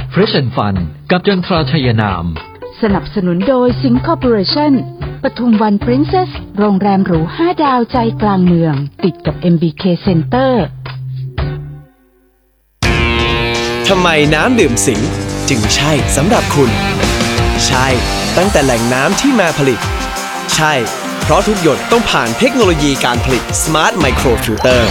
Fresh and Fun กับจันทราชัยนามสนับสนุนโดยสิงคอร์ปอเรชั่นปทุมวันปรินเซสโรงแรมหรู5 ดาวใจกลางเมืองติดกับ MBK Center ทำไมน้ำดื่มสิงจึงใช่สำหรับคุณใช่ตั้งแต่แหล่งน้ำที่มาผลิตใช่เพราะทุกหยดต้องผ่านเทคโนโลยีการผลิต Smart Micro Filter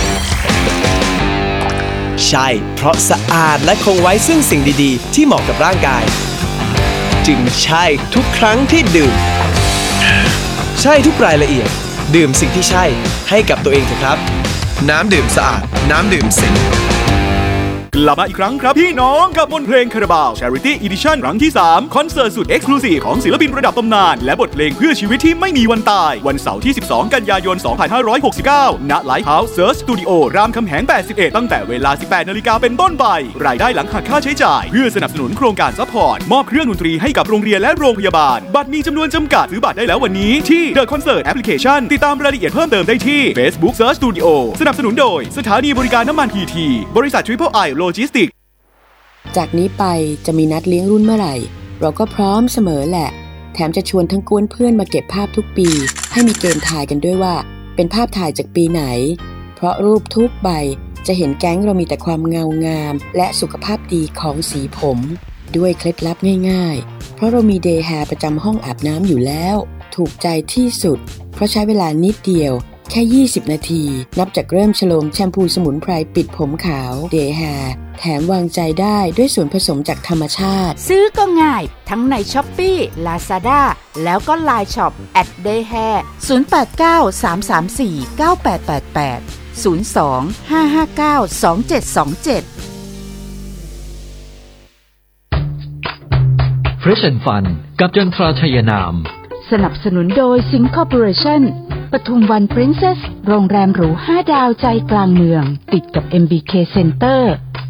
ใช่เพราะสะอาดและคงไว้ซึ่งสิ่งดีๆที่เหมาะกับร่างกายจึงใช่ทุกครั้งที่ดื่มใช่ทุกรายละเอียดดื่มสิ่งที่ใช่ให้กับตัวเองเถอะครับน้ำดื่มสะอาดน้ำดื่มสิงกลับมาอีกครั้งครับพี่น้องกับมนต์เพลงคาราบาว Charity Edition ครั้งที่3คอนเสิร์ตสุด Exclusive ของศิลปินระดับตำนานและบทเพลงเพื่อชีวิตที่ไม่มีวันตายวันเสาร์ที่12กันยายน2569ณ Lighthouse Search Studio รามคำแหง81ตั้งแต่เวลา 18 นาฬิกาเป็นต้นไปรายได้หลังหักค่าใช้จ่ายเพื่อสนับสนุนโครงการซัพพอร์ตมอบเครื่องดนตรีให้กับโรงเรียนและโรงพยาบาลบัตรมีจำนวนจำกัดซื้อบัตรได้แล้ววันนี้ที่ The Concert Application ติดตามรายละเอียดเพิ่มเติมได้ที่ Facebook Search Studio สนับสนุนโดยสถานีบริการน้ำมัน PT บริษัท Triple I Logistics จากนี้ไปจะมีนัดเลี้ยงรุ่นเมื่อไหร่เราก็พร้อมเสมอแหละแถมจะชวนทั้งกวนเพื่อนมาเก็บภาพทุกปีให้มีเกมถ่ายกันด้วยว่าเป็นภาพถ่ายจากปีไหนเพราะรูปทุกใบจะเห็นแก๊งเรามีแต่ความเงางามและสุขภาพดีของสีผมด้วยเคล็ดลับง่ายๆเพราะเรามีเดย์แฮร์ประจำห้องอาบน้ำอยู่แล้วถูกใจที่สุดเพราะใช้เวลานิดเดียวแค่20นาทีนับจากเริ่มฉโลมแชมพูสมุนไพรปิดผมขาวเดย์แฮร์แถมวางใจได้ด้วยส่วนผสมจากธรรมชาติซื้อก็ง่ายทั้งใน Shopee Lazada แล้วก็ LINE Shop @dayhair เฟรชแอนด์ฟันกับจันทราชัยนามสนับสนุนโดยสิงคอร์ปอเรชั่นปทุมวันปรินเซสโรงแรมหรู5 ดาวใจกลางเมืองติดกับ MBK Center